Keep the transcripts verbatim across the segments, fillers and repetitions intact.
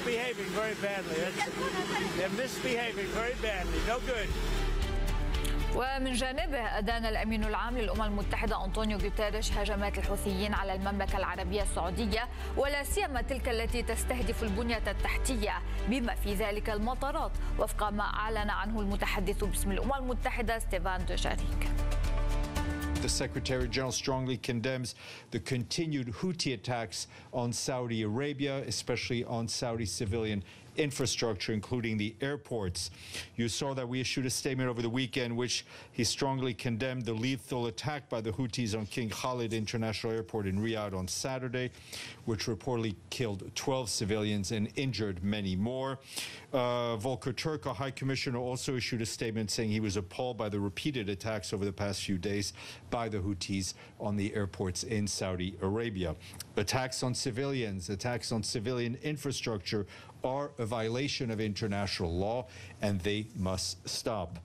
misbehaving very badly. They're misbehaving very badly. No good. ومن جانبه أدان الأمين العام للأمم المتحدة أنطونيو غوتيريش هجمات الحوثيين على المملكة العربية السعودية ولا سيما تلك التي تستهدف البنية التحتية بما في ذلك المطارات وفق ما أعلن عنه المتحدث باسم الأمم المتحدة ستيفان دوجاريك. The Secretary General strongly condemns the continued Houthi attacks on Saudi Arabia, especially on Saudi civilian infrastructure, including the airports. You saw that we issued a statement over the weekend which he strongly condemned the lethal attack by the Houthis on King Khalid International Airport in Riyadh on Saturday, which reportedly killed twelve civilians and injured many more. Uh, Volker Turk, a High Commissioner, also issued a statement saying he was appalled by the repeated attacks over the past few days by the Houthis on the airports in Saudi Arabia. Attacks on civilians, attacks on civilian infrastructure are a violation of international law, and they must stop.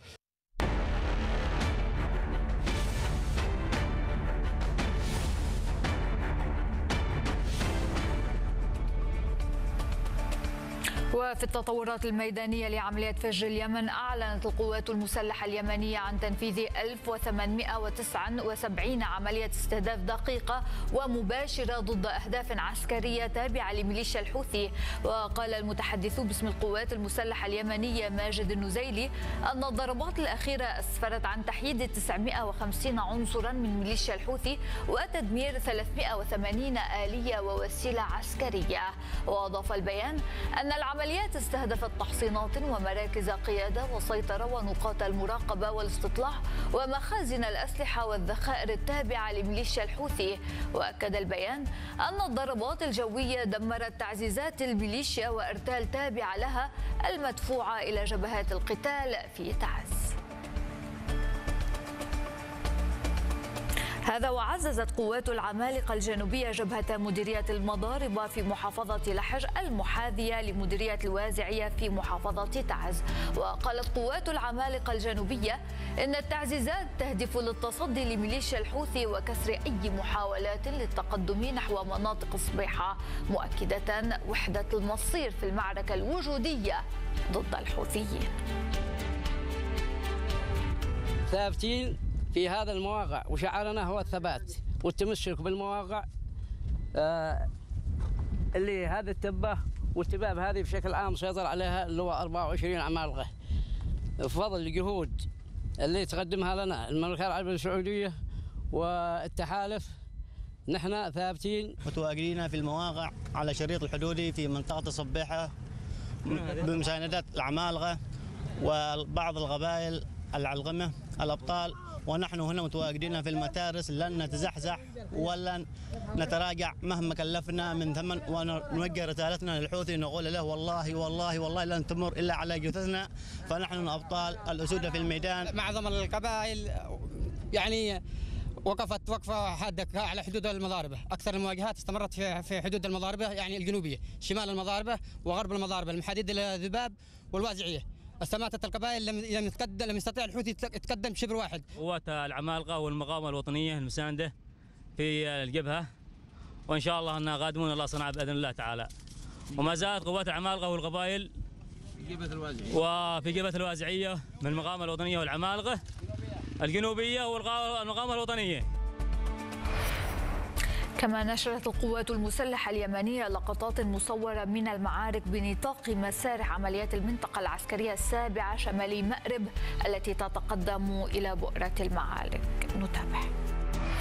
وفي التطورات الميدانية لعملية فجر اليمن، أعلنت القوات المسلحة اليمنية عن تنفيذ ألف وثمانمئة وتسعة وسبعين عملية استهداف دقيقة ومباشرة ضد أهداف عسكرية تابعة لميليشيا الحوثي. وقال المتحدث باسم القوات المسلحة اليمنية ماجد النزيلي أن الضربات الأخيرة أسفرت عن تحييد تسعمئة وخمسين عنصرا من ميليشيا الحوثي وتدمير ثلاثمئة وثمانين آلية ووسيلة عسكرية. وأضاف البيان أن العمليات العمليات استهدفت تحصينات ومراكز قيادة وسيطرة ونقاط المراقبة والاستطلاع ومخازن الأسلحة والذخائر التابعة لميليشيا الحوثي. وأكد البيان أن الضربات الجوية دمرت تعزيزات الميليشيا وإرتال تابعة لها المدفوعة إلى جبهات القتال في تعز. هذا وعززت قوات العمالقة الجنوبية جبهة مديرية المضاربة في محافظة لحج المحاذية لمديرية الوازعية في محافظة تعز. وقالت قوات العمالقة الجنوبية إن التعزيزات تهدف للتصدي لميليشيا الحوثي وكسر أي محاولات للتقدم نحو مناطق صبيحة، مؤكدة وحدة المصير في المعركة الوجودية ضد الحوثيين. ثابتين في هذا المواقع، وشعارنا هو الثبات والتمسك بالمواقع آه اللي هذه التبه والتباب هذه بشكل عام سيطر عليها اللي هو أربعة وعشرين عمالقه بفضل الجهود اللي تقدمها لنا المملكه العربيه السعوديه والتحالف. نحن ثابتين متواجدين في المواقع على شريط الحدودي في منطقه الصبيحه بمساندة العمالقه وبعض القبائل العلقمه الابطال، ونحن هنا متواجدين في المتارس لن نتزحزح ولن نتراجع مهما كلفنا من ثمن، ونوجه رسالتنا للحوثي نقول له والله والله والله لن تمر الا على جثثنا، فنحن ابطال الاسود في الميدان. معظم القبائل يعني وقفت وقفه حاده على حدود المضاربه، اكثر المواجهات استمرت في في حدود المضاربه يعني الجنوبيه، شمال المضاربه وغرب المضاربه، المحاديد الذباب والوازعيه. استماتت القبائل لم يتقدم لم يستطيع الحوثي يتقدم بشبر واحد. قوات العمالقه والمقاومه الوطنيه المسانده في الجبهه، وان شاء الله انها قادمون الله صنع باذن الله تعالى. وما زالت قوات العمالقه والقبائل في جبهه الوازعيه وفي جبهه الوازعيه من المقاومه الوطنيه والعمالقه الجنوبيه والمقاومه الوطنيه. كما نشرت القوات المسلحة اليمنية لقطات مصورة من المعارك بنطاق مسارح عمليات المنطقة العسكرية السابعة شمالي مأرب التي تتقدم إلى بؤرة المعارك. نتابع.